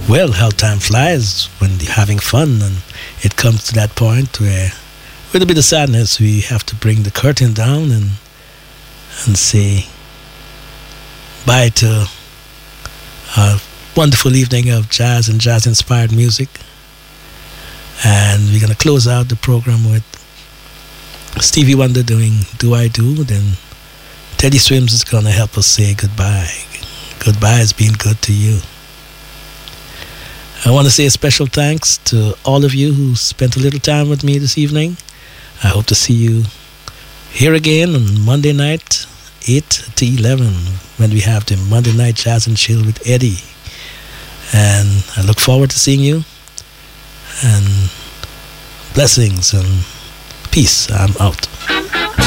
Well, how time flies when you're having fun, and it comes to that point where, with a bit of sadness, we have to bring the curtain down and say bye to a wonderful evening of jazz and jazz-inspired music. And we're going to close out the program with Stevie Wonder doing Do I Do. Then Teddy Swims is going to help us say goodbye. Goodbye has been good to you. I want to say a special thanks to all of you who spent a little time with me this evening. I hope to see you here again on Monday night, 8 to 11, when we have the Monday Night Jazz and Chill with Eddie. And I look forward to seeing you. And blessings and peace. I'm out.